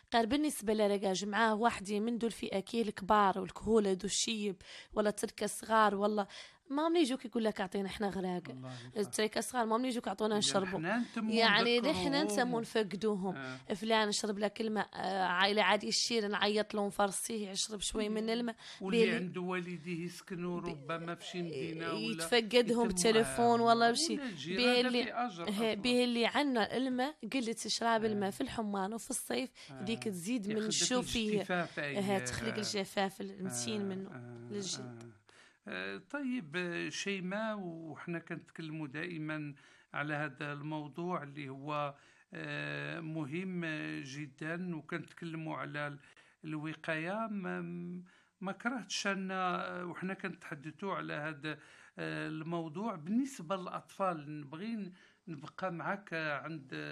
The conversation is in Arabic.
قال بالنسبة لرجاج معاه واحدة من دول الفئة كي الكبار والكهولة دو الشيب ولا تركة صغار والله ما يجوك يقول لك اعطينا احنا غراق تركة صغار ما يجوك يعطونا نشربوا يعني نحن نسمو نفقدوهم فلان يشرب لك الماء عائلة عادي الشير نعيط لهم فرصيه يشرب شوي من الماء واللي عنده والديه يسكنوا ربما في شي مدينة ولا يتفقدهم بتليفون والله بشي به اللي عنا الماء قلت اشراب الماء في الحمان وفي الصيف ذيك تزيد من الشوفية تخلق الجفاف المتين منه للجلد. طيب شيماء، وحنا كنتكلموا دائما على هذا الموضوع اللي هو مهم جدا، وكنتكلموا على الوقاية. ما كرهتش أنا وحنا كنتحدثوا على هذا الموضوع بالنسبة للأطفال. نبغي نبقى معك عند